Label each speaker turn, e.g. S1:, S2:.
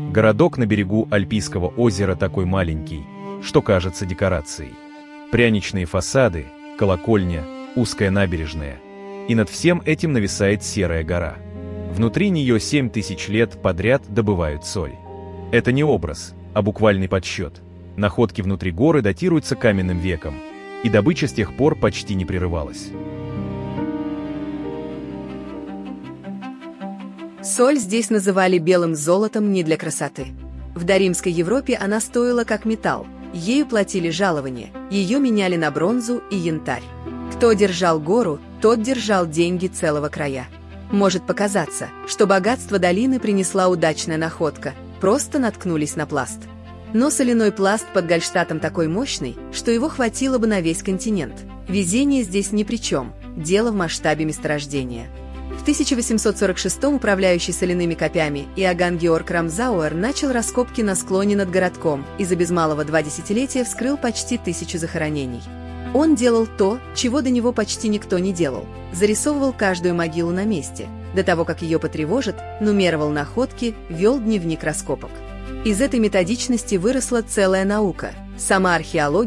S1: Городок на берегу Альпийского озера такой маленький, что кажется декорацией. Пряничные фасады, колокольня, узкая набережная. И над всем этим нависает Серая гора. Внутри нее 7000 лет подряд добывают соль. Это не образ, а буквальный подсчет. Находки внутри горы датируются каменным веком, и добыча с тех пор почти не прерывалась.
S2: Соль здесь называли белым золотом не для красоты. В доримской Европе она стоила как металл, ею платили жалования, ее меняли на бронзу и янтарь. Кто держал гору, тот держал деньги целого края. Может показаться, что богатство долины принесла удачная находка, просто наткнулись на пласт. Но соляной пласт под Гальштатом такой мощный, что его хватило бы на весь континент. Везение здесь ни при чем, дело в масштабе месторождения. В 1846-м управляющий соляными копями Иоганн Георг Рамзауэр начал раскопки на склоне над городком и за без малого 2 десятилетия вскрыл почти 1000 захоронений. Он делал то, чего до него почти никто не делал. Зарисовывал каждую могилу на месте. До того, как ее потревожат, нумеровал находки, вел дневник раскопок. Из этой методичности выросла целая наука – сама археология.